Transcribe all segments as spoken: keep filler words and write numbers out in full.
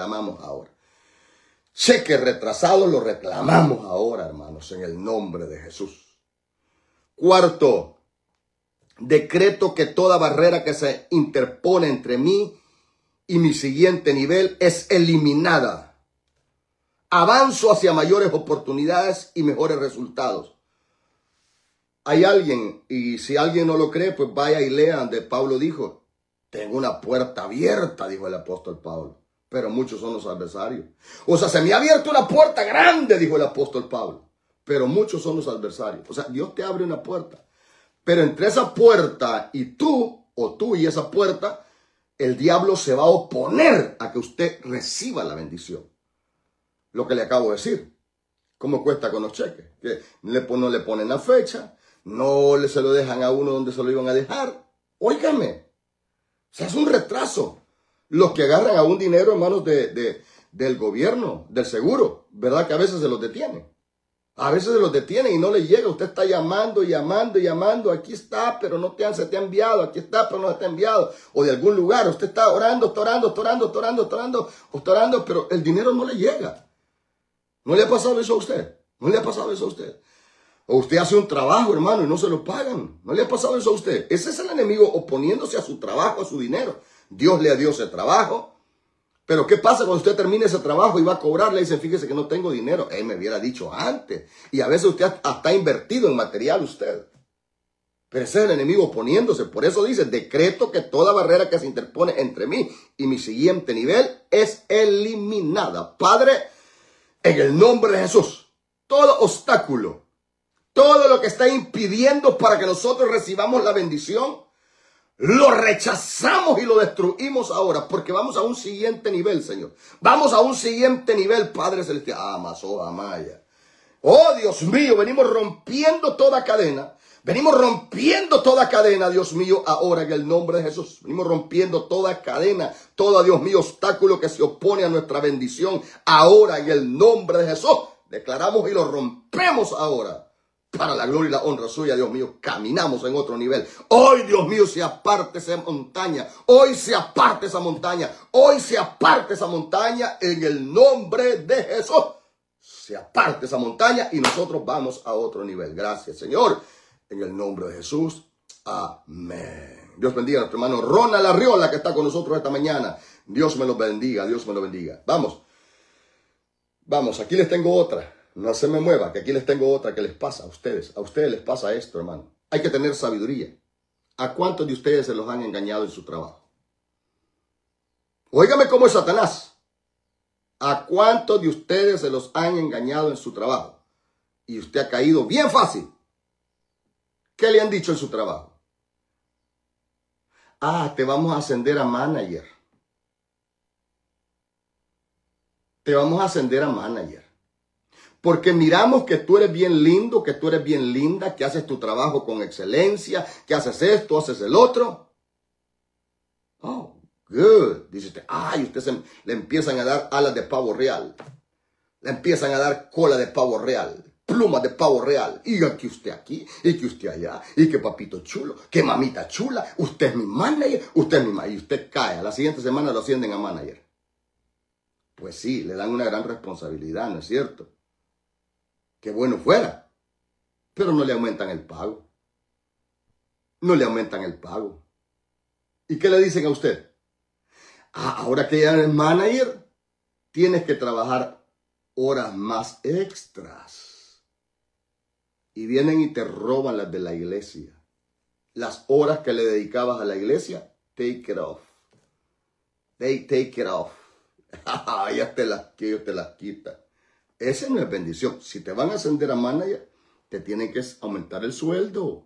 reclamamos ahora. Cheques retrasados los reclamamos ahora, hermanos, en el nombre de Jesús. Cuarto, decreto que toda barrera que se interpone entre mí y mi siguiente nivel es eliminada. Avanzo hacia mayores oportunidades y mejores resultados. Hay alguien, y si alguien no lo cree, pues vaya y lea donde Pablo dijo, tengo una puerta abierta, dijo el apóstol Pablo, pero muchos son los adversarios. O sea, se me ha abierto una puerta grande, dijo el apóstol Pablo, pero muchos son los adversarios. O sea, Dios te abre una puerta, pero entre esa puerta y tú, o tú y esa puerta, el diablo se va a oponer a que usted reciba la bendición. Lo que le acabo de decir. ¿Cómo cuesta con los cheques? Que le, no le ponen la fecha, no le se lo dejan a uno donde se lo iban a dejar. Óigame, o sea, es un retraso. Los que agarran a un dinero en manos de, de, del gobierno, del seguro, ¿verdad? Que a veces se los detienen. A veces se los detienen y no le llega. Usted está llamando, llamando, llamando. Aquí está, pero no te han, se te ha enviado. Aquí está, pero no se te ha enviado. O de algún lugar. Usted está orando, está orando, está orando, está orando, está orando, está orando, pero el dinero no le llega. ¿No le ha pasado eso a usted? ¿No le ha pasado eso a usted? O usted hace un trabajo, hermano, y no se lo pagan. ¿No le ha pasado eso a usted? Ese es el enemigo oponiéndose a su trabajo, a su dinero. Dios le dio ese trabajo. Pero ¿qué pasa cuando usted termine ese trabajo y va a cobrar? Le dicen, fíjese que no tengo dinero. Él me hubiera dicho antes. Y a veces usted hasta ha invertido en material usted. Pero ese es el enemigo oponiéndose. Por eso dice, decreto que toda barrera que se interpone entre mí y mi siguiente nivel es eliminada. Padre, en el nombre de Jesús, todo obstáculo, todo lo que está impidiendo para que nosotros recibamos la bendición, lo rechazamos y lo destruimos ahora, porque vamos a un siguiente nivel, Señor. Vamos a un siguiente nivel, Padre Celestial. Ah, Masoja Maya. Oh, Dios mío, venimos rompiendo toda cadena. Venimos rompiendo toda cadena, Dios mío, ahora en el nombre de Jesús. Venimos rompiendo toda cadena, todo, Dios mío, obstáculo que se opone a nuestra bendición. Ahora en el nombre de Jesús. Declaramos y lo rompemos ahora. Para la gloria y la honra suya, Dios mío, caminamos en otro nivel. Hoy, Dios mío, se aparte esa montaña. Hoy se aparte esa montaña. Hoy se aparte esa montaña en el nombre de Jesús. Se aparte esa montaña y nosotros vamos a otro nivel. Gracias, Señor. En el nombre de Jesús. Amén. Dios bendiga a nuestro hermano Ronald Arriola que está con nosotros esta mañana. Dios me lo bendiga. Dios me lo bendiga. Vamos. Vamos, aquí les tengo otra. No se me mueva, que aquí les tengo otra que les pasa a ustedes. A ustedes les pasa esto, hermano. Hay que tener sabiduría. ¿A cuántos de ustedes se los han engañado en su trabajo? Óigame cómo es Satanás. ¿A cuántos de ustedes se los han engañado en su trabajo? Y usted ha caído bien fácil. ¿Qué le han dicho en su trabajo? Ah, te vamos a ascender a manager. Te vamos a ascender a manager. Porque miramos que tú eres bien lindo, que tú eres bien linda, que haces tu trabajo con excelencia, que haces esto, haces el otro. Oh, good. Dice usted, ay, usted se, le empiezan a dar alas de pavo real. Le empiezan a dar cola de pavo real, plumas de pavo real. Y que usted aquí, y que usted allá, y que papito chulo, que mamita chula, usted es mi manager, usted es mi manager. Y usted cae, a la siguiente semana lo ascienden a manager. Pues sí, le dan una gran responsabilidad, ¿no es cierto? Qué bueno fuera, pero no le aumentan el pago. No le aumentan el pago. ¿Y qué le dicen a usted? Ah, ahora que ya eres manager, tienes que trabajar horas más extras. Y vienen y te roban las de la iglesia. Las horas que le dedicabas a la iglesia, take it off. They take it off. Ya te las, que ellos te las quitan. Esa no es bendición. Si te van a ascender a manager, te tienen que aumentar el sueldo.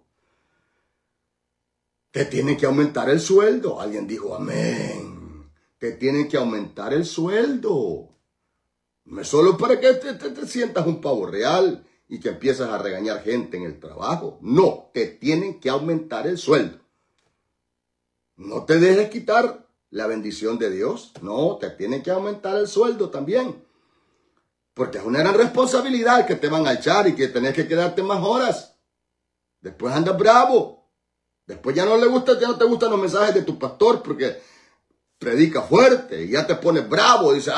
Te tienen que aumentar el sueldo. Alguien dijo amén. Te tienen que aumentar el sueldo. No es solo para que te, te, te sientas un pavo real y que empiezas a regañar gente en el trabajo. No, te tienen que aumentar el sueldo. No te dejes quitar la bendición de Dios. No, te tienen que aumentar el sueldo también. Porque es una gran responsabilidad que te van a echar y que tenés que quedarte más horas. Después andas bravo. Después ya no le gusta, ya no te gustan los mensajes de tu pastor porque predica fuerte y ya te pones bravo. Dice,